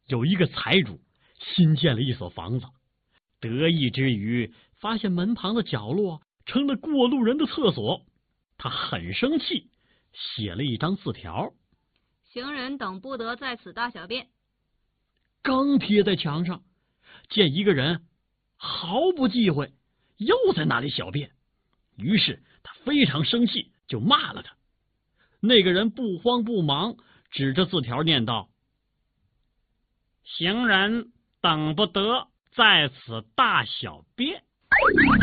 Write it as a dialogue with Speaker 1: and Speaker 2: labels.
Speaker 1: 有一个财主新建了一所房子，得意之余，发现门旁的角落成了过路人的厕所，他很生气，写了一张字条：
Speaker 2: 行人等不得在此大小便。
Speaker 1: 刚贴在墙上，见一个人毫不忌讳，又在那里小便，于是他非常生气，就骂了他。那个人不慌不忙，指着字条念道：行人等不得在此大小便。